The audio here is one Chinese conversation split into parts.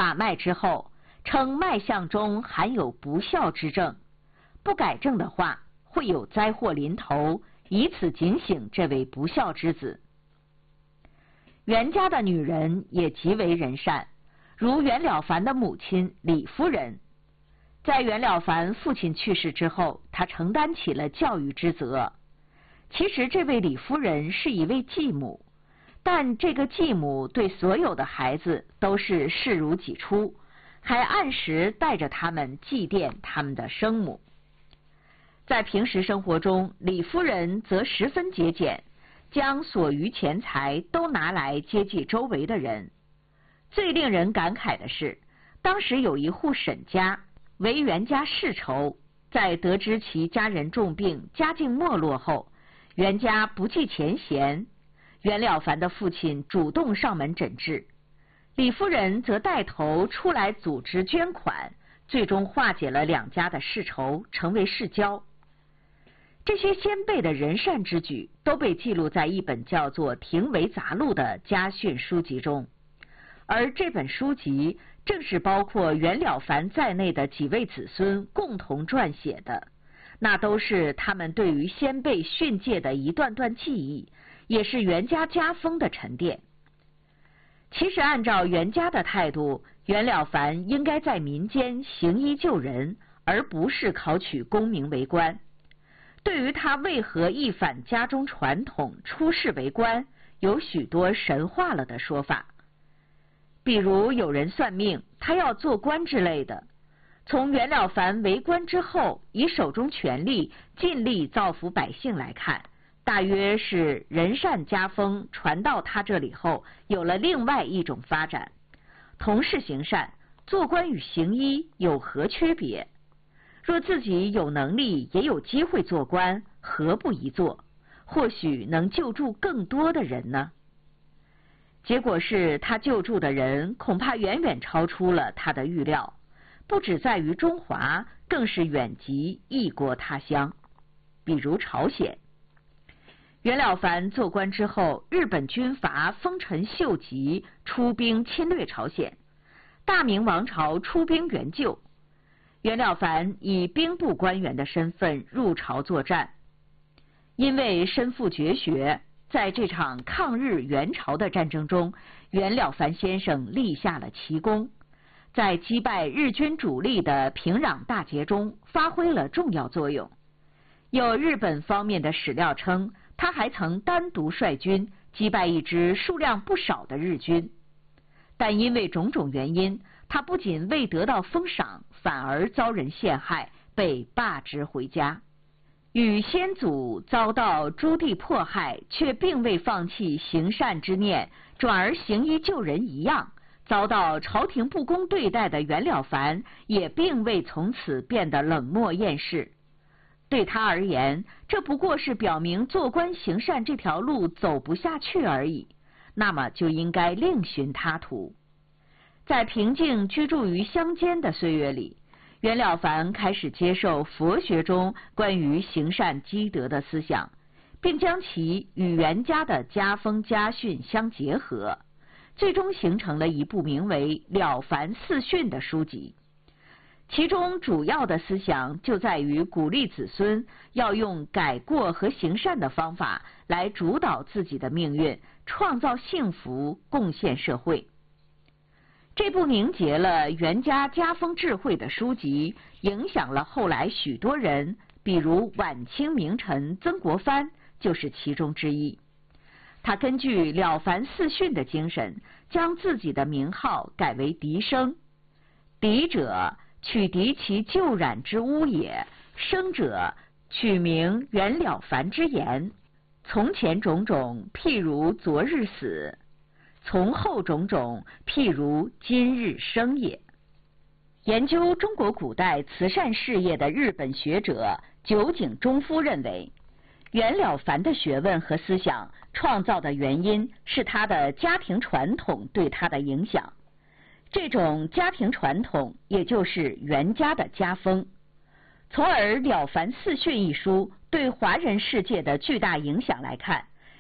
把脉之后，称脉象中含有不孝之症，不改正的话，会有灾祸临头，以此警醒这位不孝之子。袁家的女人也极为仁善，如袁了凡的母亲李夫人。在袁了凡父亲去世之后，她承担起了教育之责。其实这位李夫人是一位继母，但这个继母对所有的孩子都是视如己出，还按时带着他们祭奠他们的生母。在平时生活中，李夫人则十分节俭，将所余钱财都拿来接济周围的人。最令人感慨的是，当时有一户沈家为袁家世仇，在得知其家人重病，家境没落后，袁家不计前嫌，袁了凡的父亲主动上门诊治，李夫人则带头出来组织捐款，最终化解了两家的世仇，成为世交。这些先辈的仁善之举都被记录在一本叫做《廷维杂录》的家训书籍中，而这本书籍正是包括袁了凡在内的几位子孙共同撰写的，那都是他们对于先辈训诫的一段段记忆，也是袁家家风的沉淀。其实按照袁家的态度，袁了凡应该在民间行医救人，而不是考取功名为官。对于他为何一反家中传统出仕为官，有许多神化了的说法。比如有人算命，他要做官之类的。从袁了凡为官之后，以手中权力尽力造福百姓来看，大约是仁善家风传到他这里后，有了另外一种发展。同是行善，做官与行医有何区别？若自己有能力也有机会做官，何不一做？或许能救助更多的人呢？结果是他救助的人恐怕远远超出了他的预料，不只在于中华，更是远及异国他乡，比如朝鲜。袁了凡做官之后，日本军阀丰臣秀吉出兵侵略朝鲜，大明王朝出兵援救。袁了凡以兵部官员的身份入朝作战，因为身负绝学，在这场抗日援朝的战争中，袁了凡先生立下了奇功，在击败日军主力的平壤大捷中发挥了重要作用。有日本方面的史料称，他还曾单独率军击败一支数量不少的日军，但因为种种原因，他不仅未得到封赏，反而遭人陷害，被罢职回家。与先祖遭到朱棣迫害，却并未放弃行善之念，转而行医救人一样，遭到朝廷不公对待的袁了凡，也并未从此变得冷漠厌世。对他而言，这不过是表明做官行善这条路走不下去而已，那么就应该另寻他途。在平静居住于乡间的岁月里，袁了凡开始接受佛学中关于行善积德的思想，并将其与袁家的家风家训相结合，最终形成了一部名为《了凡四训》的书籍。其中主要的思想就在于鼓励子孙要用改过和行善的方法来主导自己的命运，创造幸福，贡献社会。这部凝结了袁家家风智慧的书籍，影响了后来许多人，比如晚清名臣曾国藩就是其中之一。他根据了凡四训的精神，将自己的名号改为笛声。笛者，取笛其旧染之污也；声者，取名袁了凡之言。从前种种，譬如昨日死；从后种种，譬如今日生也。研究中国古代慈善事业的日本学者酒井忠夫认为，袁了凡的学问和思想创造的原因是他的家庭传统对他的影响。这种家庭传统也就是袁家的家风，从而《了凡四训》一书对华人世界的巨大影响来看，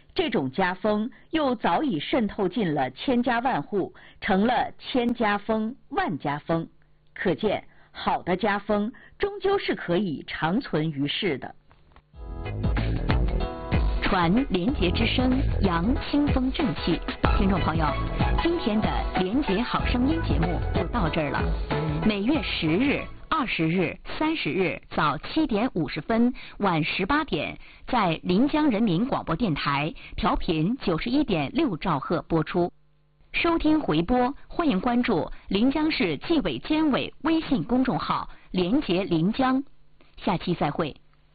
这种家风又早已渗透进了千家万户，成了千家风、万家风。可见，好的家风终究是可以长存于世的。传廉洁之声，扬清风正气。听众朋友，今天的廉洁好声音节目就到这儿了。每月10日、20日、30日早7点50分，晚18点，在临江人民广播电台调频91.6兆赫播出。收听回播，欢迎关注临江市纪委监委微信公众号“廉洁临江”。下期再会。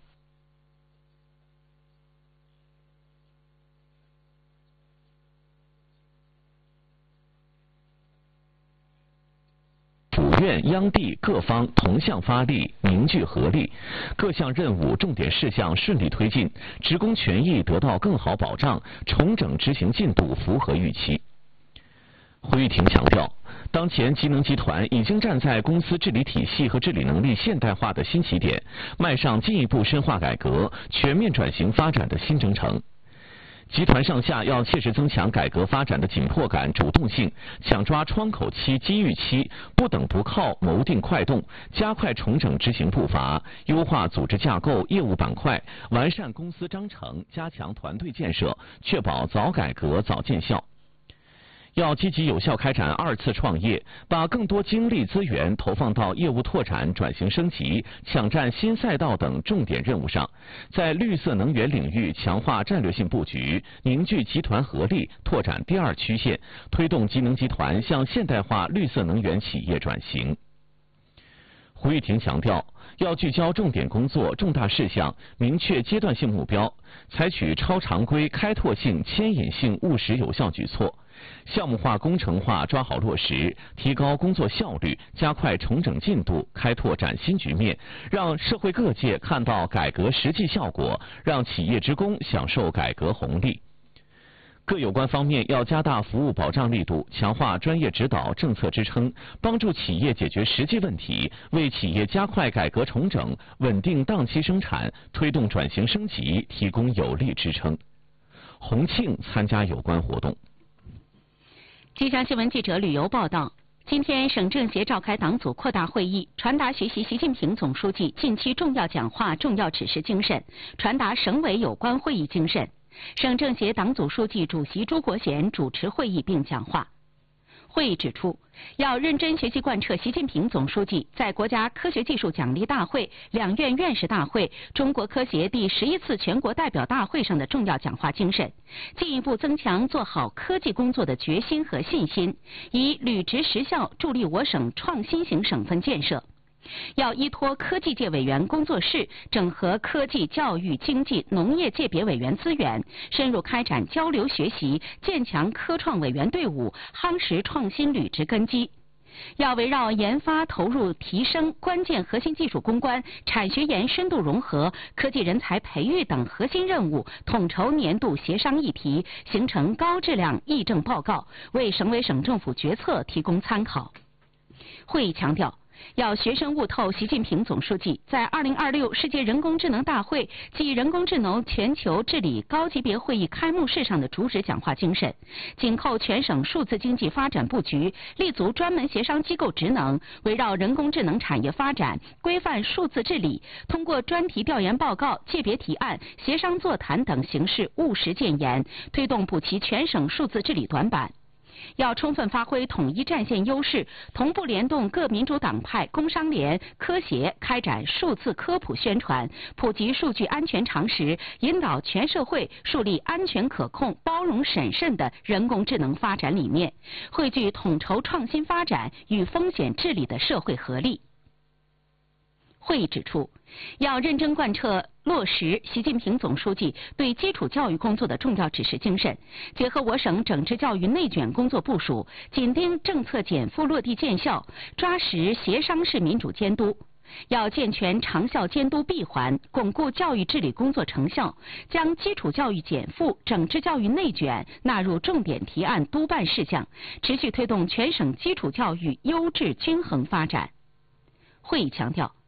府院央地各方同向发力，凝聚合力，各项任务重点事项顺利推进，职工权益得到更好保障，重整执行进度符合预期。会议庭强调，当前吉能集团已经站在公司治理体系和治理能力现代化的新起点，迈上进一步深化改革、全面转型发展的新征程。集团上下要切实增强改革发展的紧迫感、主动性，抢抓窗口期、机遇期，不等不靠，谋定快动，加快重整执行步伐，优化组织架构、业务板块，完善公司章程，加强团队建设，确保早改革早见效。要积极有效开展2次创业，把更多精力资源投放到业务拓展、转型升级、抢占新赛道等重点任务上，在绿色能源领域强化战略性布局，凝聚集团合力，拓展第2曲线，推动吉能集团向现代化绿色能源企业转型。会议庭强调，要聚焦重点工作、重大事项，明确阶段性目标，采取超常规、开拓性、牵引性、务实有效举措。项目化、工程化抓好落实，提高工作效率，加快重整进度，开拓崭新局面，让社会各界看到改革实际效果，让企业职工享受改革红利。各有关方面要加大服务保障力度，强化专业指导、政策支撑，帮助企业解决实际问题，为企业加快改革重整、稳定档期生产、推动转型升级提供有力支撑。洪庆参加有关活动。 吉祥新闻记者旅游报道，今天省政协召开党组扩大会议，传达学习习近平总书记近期重要讲话、重要指示精神，传达省委有关会议精神。省政协党组书记、主席朱国贤主持会议并讲话。会议指出，要认真学习贯彻习近平总书记在国家科学技术奖励大会、两院院士大会、中国科协第11次全国代表大会上的重要讲话精神，进一步增强做好科技工作的决心和信心，以履职实效助力我省创新型省份建设。要依托科技界委员工作室，整合科技、教育、经济、农业界别委员资源，深入开展交流学习，建强科创委员队伍，夯实创新履职根基。要围绕研发投入提升、关键核心技术攻关、产学研深度融合、科技人才培育等核心任务，统筹年度协商议题，形成高质量议政报告，为省委省政府决策提供参考。会议强调，要学深悟透习近平总书记在2026世界人工智能大会暨人工智能全球治理高级别会议开幕式上的主旨讲话精神，紧扣全省数字经济发展布局，立足专门协商机构职能，围绕人工智能产业发展、规范数字治理，通过专题调研报告、界别提案、协商座谈等形式务实建言，推动补齐全省数字治理短板。要充分发挥统一战线优势，同步联动各民主党派、工商联、科协，开展数字科普宣传，普及数据安全常识，引导全社会树立安全可控、包容审慎的人工智能发展理念，汇聚统筹创新发展与风险治理的社会合力。会议指出，要认真贯彻落实习近平总书记对基础教育工作的重要指示精神，结合我省整治教育内卷工作部署，紧盯政策减负落地见效，抓实协商式民主监督。要健全长效监督闭环，巩固教育治理工作成效，将基础教育减负、整治教育内卷纳入重点提案督办事项，持续推动全省基础教育优质均衡发展。会议强调，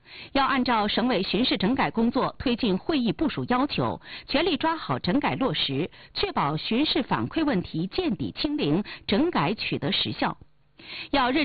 要按照省委巡视整改工作推进会议部署要求，全力抓好整改落实，确保巡视反馈问题见底清零，整改取得实效。要认